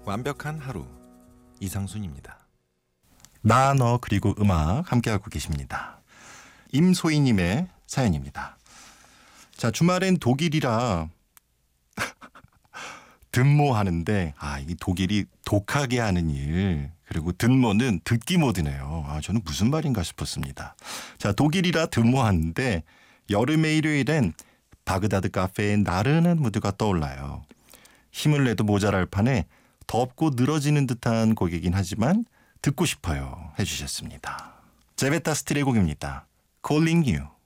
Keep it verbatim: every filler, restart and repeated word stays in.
완벽한 하루 이상순입니다. 나, 너 그리고 음악 함께하고 계십니다. 임소희님의 사연입니다. 자, 주말엔 독일이라 든모하는데 아, 이 독일이 독하게 하는 일, 그리고 든모는 듣기 모드네요. 아, 저는 무슨 말인가 싶었습니다. 자, 독일이라 든모하는데 여름의 일요일엔 바그다드 카페의 나른한 무드가 떠올라요. 힘을 내도 모자랄 판에 덥고 늘어지는 듯한 곡이긴 하지만 듣고 싶어요 해주셨습니다. 제베타 스틸의 곡입니다. Calling You.